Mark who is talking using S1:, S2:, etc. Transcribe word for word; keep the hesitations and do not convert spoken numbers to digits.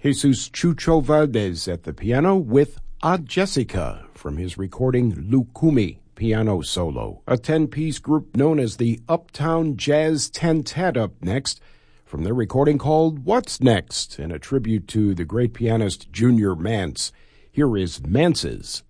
S1: Jesus Chucho Valdez at the piano with A Jessica from his recording Lucumi Piano Solo, a ten-piece group known as the Uptown Jazz Tentet up next from their recording called What's Next, and a tribute to the great pianist Junior Mance. Here is Mance's